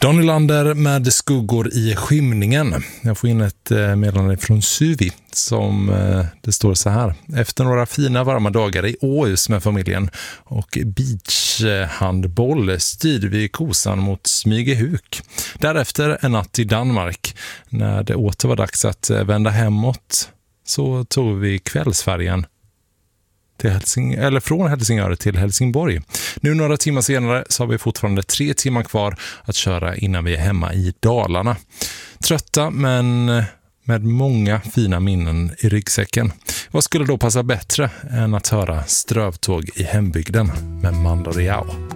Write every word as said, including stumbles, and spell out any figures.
Dan Nylander med skuggor i skymningen. Jag får in ett meddelande från Suvi som det står så här. Efter några fina varma dagar i Åhus med familjen och beachhandboll styrde vi kosan mot Smygehuk. Därefter en natt i Danmark. När det åter var dags att vända hemåt så tog vi kvällsfärjan till Helsing- eller från Helsingör till Helsingborg. Nu några timmar senare så har vi fortfarande tre timmar kvar att köra innan vi är hemma i Dalarna. Trötta men med många fina minnen i ryggsäcken. Vad skulle då passa bättre än att höra Strövtåg i hembygden med Mando Diao?